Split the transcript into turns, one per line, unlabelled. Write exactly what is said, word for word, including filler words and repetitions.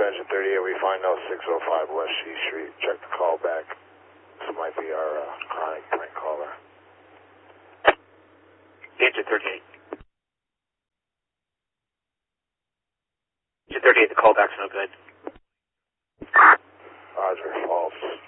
Engine thirty-eight, we find no six oh five West C Street. Check the call back. This might be our uh, chronic prank caller.
Engine thirty-eight. Engine thirty-eight, the callback's no good.
Roger, false.